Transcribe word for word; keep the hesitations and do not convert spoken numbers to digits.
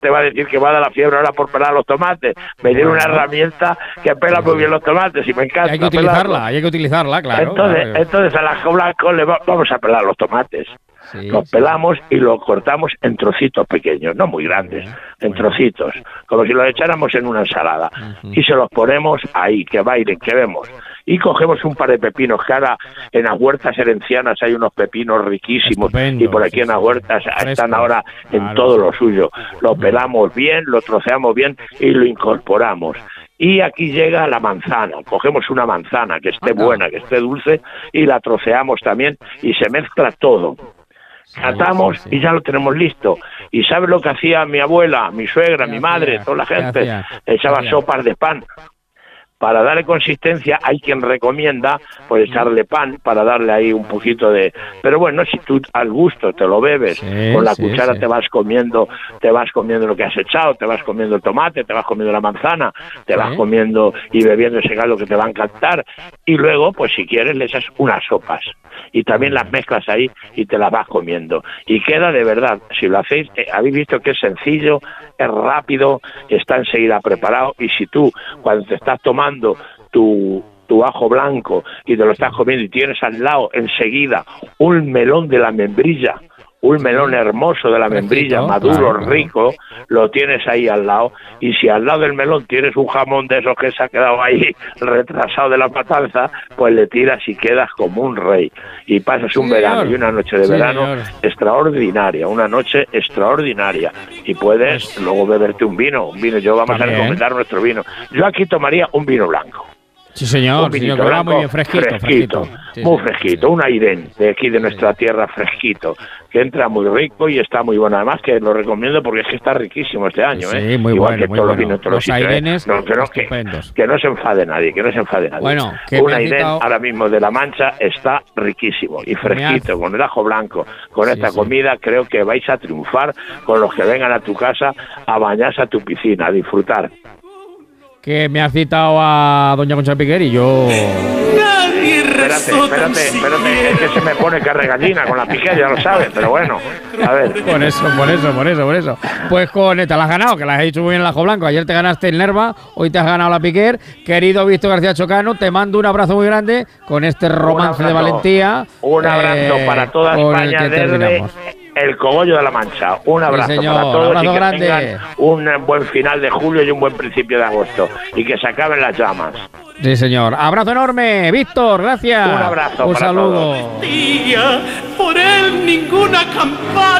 te va a decir que va a dar la fiebre ahora por pelar los tomates. Me dieron una herramienta que pela muy bien los tomates y me encanta. Hay que utilizarla, hay que utilizarla, claro. Entonces, claro. entonces al ajo blanco le va, vamos a pelar los tomates. Sí, los sí. pelamos y los cortamos en trocitos pequeños, no muy grandes, bueno, en bueno. trocitos, como si los echáramos en una ensalada. Uh-huh. Y se los ponemos ahí, que bailen, que vemos. Y cogemos un par de pepinos, que ahora en las huertas herencianas hay unos pepinos riquísimos. Estupendo, y por aquí sí, en las huertas sí, están ahora en claro, todo lo suyo. Lo pelamos bien, lo troceamos bien y lo incorporamos. Y aquí llega la manzana, cogemos una manzana que esté buena, que esté dulce, y la troceamos también y se mezcla todo. Catamos sí, sí, sí. y ya lo tenemos listo. ¿Y sabes lo que hacía mi abuela, mi suegra, mi madre, toda la gente? Echaba sopas de pan. Para darle consistencia, hay quien recomienda pues echarle pan para darle ahí un poquito de... Pero bueno, si tú al gusto te lo bebes, sí, con la sí, cuchara sí. te vas comiendo te vas comiendo lo que has echado, te vas comiendo el tomate, te vas comiendo la manzana, te sí. vas comiendo y bebiendo ese caldo que te va a encantar. Y luego, pues si quieres, le echas unas sopas. Y también las mezclas ahí y te las vas comiendo. Y queda de verdad, si lo hacéis, eh, habéis visto que es sencillo, es rápido, está enseguida preparado. Y si tú, cuando te estás tomando tu, tu ajo blanco y te lo estás comiendo y tienes al lado enseguida un melón de la membrilla, un melón hermoso de la membrilla, maduro, rico, lo tienes ahí al lado, y si al lado del melón tienes un jamón de esos que se ha quedado ahí retrasado de la matanza, pues le tiras y quedas como un rey, y pasas un verano y una noche de verano extraordinaria, una noche extraordinaria, y puedes luego beberte un vino, un vino, yo vamos a recomendar nuestro vino, yo aquí tomaría un vino blanco. Sí, señor, un vinito señor, blanco, muy bien, fresquito, fresquito, fresquito. Sí, muy fresquito, sí, un airén de aquí de nuestra sí. tierra fresquito, que entra muy rico y está muy bueno, además que lo recomiendo porque es que está riquísimo este año, sí, ¿eh? Muy igual bueno, que muy todos bueno. los vinos, todos los los airenes, no, que, no, que, que no se enfade nadie, que no se enfade nadie. Bueno, un airén citado... ahora mismo de La Mancha está riquísimo y fresquito, con el ajo blanco, con sí, esta sí. comida, creo que vais a triunfar con los que vengan a tu casa a bañarse a tu piscina, a disfrutar. Que me has citado a doña Concha Piquer y yo... Nadie espérate, espérate, espérate, es que se me pone carregallina con la Piquer, ya lo sabes, pero bueno, a ver. Por eso, por eso, por eso, por eso. Pues con esta la has ganado, que la has hecho muy bien el ajo blanco. Ayer te ganaste el Nerva, hoy te has ganado la Piquer. Querido Víctor García Chocano, te mando un abrazo muy grande con este romance de valentía. Un abrazo eh, para toda España desde el Cogollo de La Mancha. Un abrazo sí, señor, para todos abrazo y que grande. tengan un buen final de julio y un buen principio de agosto. Y que se acaben las llamas. Sí, señor. Abrazo enorme, Víctor, gracias. Un abrazo. Un para saludo. Todos. Por él ninguna campana